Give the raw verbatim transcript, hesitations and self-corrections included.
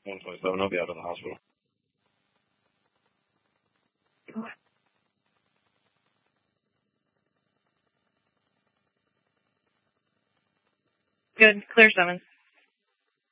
one twenty-seven. I'll be out of the hospital. Good. Clear Simmons.